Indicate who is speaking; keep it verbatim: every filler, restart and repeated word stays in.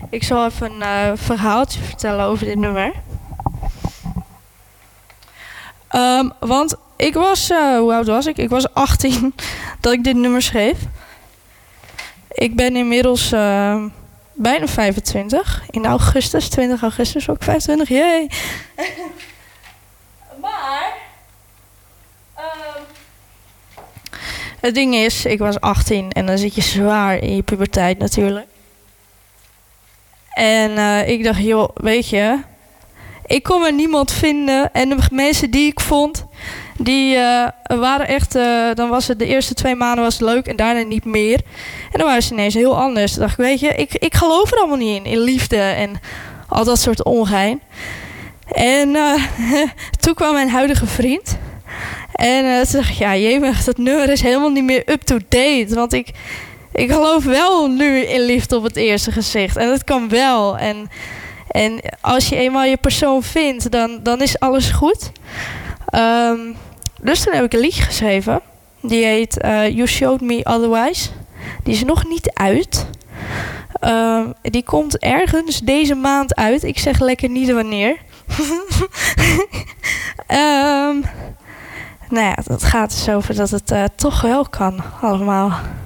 Speaker 1: Ik zal even een uh, verhaaltje vertellen over dit nummer. Um, want ik was, uh, hoe oud was ik? Ik was achttien dat ik dit nummer schreef. Ik ben inmiddels uh, bijna vijfentwintig. In augustus, twintig augustus ook vijfentwintig. Jee! Maar... Um, het ding is, ik was achttien en dan zit je zwaar in je puberteit natuurlijk. En uh, ik dacht, joh, weet je, ik kon maar niemand vinden. En de mensen die ik vond, die uh, waren echt, uh, dan was het de eerste twee maanden was het leuk en daarna niet meer. En dan waren ze ineens heel anders. Toen dacht ik, weet je, ik, ik geloof er allemaal niet in, in liefde en al dat soort ongein. En uh, toen kwam mijn huidige vriend. En uh, toen dacht ik, ja, jemig, dat nummer is helemaal niet meer up-to-date. Want ik, ik geloof wel nu in liefde op het eerste gezicht. En dat kan wel. En, en als je eenmaal je persoon vindt, dan, dan is alles goed. Um, dus toen heb ik een liedje geschreven. Die heet uh, You Showed Me Otherwise. Die is nog niet uit. Um, die komt ergens deze maand uit. Ik zeg lekker niet wanneer. um, nou ja, dat gaat dus over dat het uh, toch wel kan allemaal.